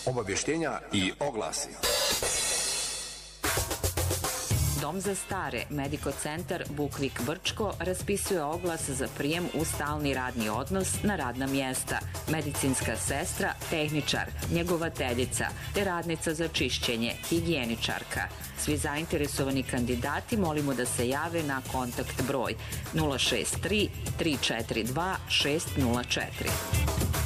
obavještenja i oglasi. Dom za stare, Medico Centar Bukvik Brčko raspisuje oglas za prijem u stalni radni odnos na radna mjesta. Medicinska sestra, tehničar, njegovateljica, te radnica za čišćenje, higijeničarka. Svi zainteresovani kandidati molimo da se jave na kontakt broj 063 342 604.